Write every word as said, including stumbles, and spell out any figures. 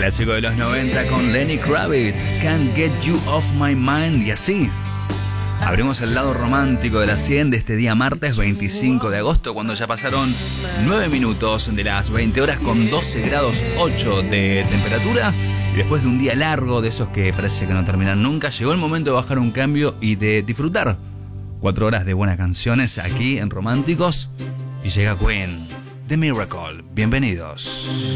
Clásico de los noventa con Lenny Kravitz, Can't Get You Off My Mind. Y así abrimos el lado romántico de la cien de este día martes veinticinco de agosto, cuando ya pasaron nueve minutos de las veinte horas con doce grados ocho de temperatura. Y después de un día largo, de esos que parece que no terminan nunca, llegó el momento de bajar un cambio y de disfrutar cuatro horas de buenas canciones aquí en Románticos. Y llega Queen, The Miracle. Bienvenidos.